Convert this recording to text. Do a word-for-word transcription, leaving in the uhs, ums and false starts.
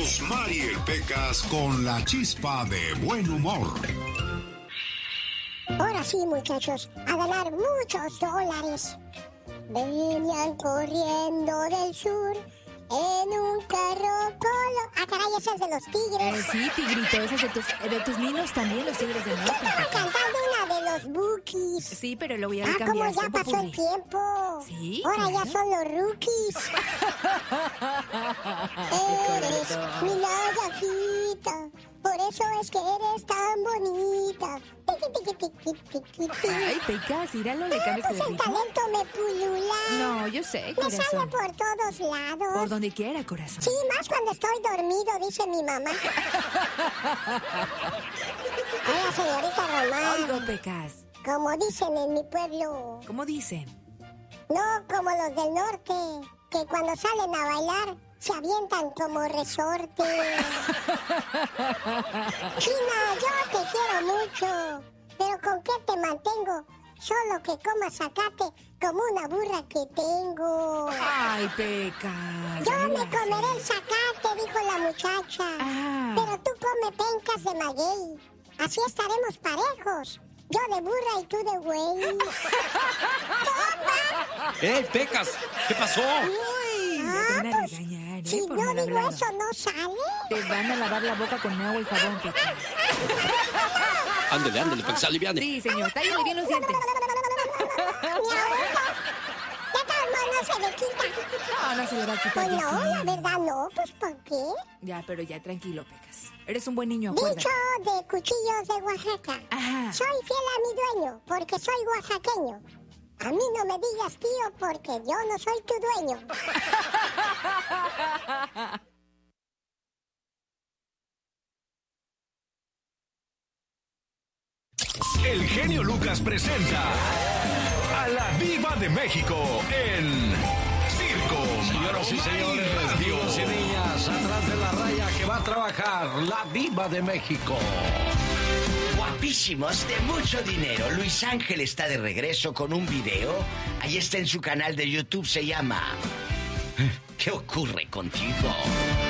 Rosmar y el Pecas con la chispa de buen humor. Ahora sí, muchachos, a ganar muchos dólares. Venían corriendo del sur en un carro colo... Ah, caray, ese es de los tigres. Eh, sí, tigrito, ese es de tus, de tus ninos también, los tigres del norte. Estaba cantando una de los Bookies. Sí, pero luego ya ah, le cambiaste. Ah, como ya pasó el tiempo. Sí, ahora claro. ya son los rookies. Eres mi lavajita, por eso es que eres tan bonita. Ay, Pecas, íralo, le cambias pues el el ritmo. talento me pulula. No, yo sé, Me corazón. sale por todos lados. Por donde quiera, corazón. Sí, más cuando estoy dormido, dice mi mamá. Hola, señorita Román. Oigo, Pecas. Como dicen en mi pueblo. ¿Cómo dicen? No como los del norte, que cuando salen a bailar se avientan como resorte. China, yo te quiero mucho, pero ¿con qué te mantengo? Solo que comas zacate como una burra que tengo. Ay, Pecas. Yo me comeré el zacate, dijo la muchacha. Ah. Pero tú come pencas de maguey. Así estaremos parejos. Yo de burra y tú de güey. ¡Eh, Pecas! ¿Qué pasó? Uy, Ah, te van a pues, regañar, ¿eh? si por no mal digo hablado. eso, ¿no sale? Te van a lavar la boca con agua y jabón, Pecas. Ándale, ándale, para que se aliviane. Sí, señor, tállale bien los dientes. De todos modos no se le quita. No, no se le va a quitar. Pues ya no, sí. la verdad no, pues ¿por qué? Ya, pero ya, tranquilo, Pecas. Eres un buen niño, acuérdate. Dicho de cuchillos de Oaxaca. Ajá. Soy fiel a mi dueño porque soy oaxaqueño. A mí no me digas tío porque yo no soy tu dueño. El genio Lucas presenta a la Diva de México en Circo, Señoras y señores, niños y niñas, atrás de la raya que va a trabajar la Diva de México. Guapísimos, de mucho dinero. Luis Ángel está de regreso con un video. Ahí está en su canal de YouTube, se llama ¿Qué ocurre contigo?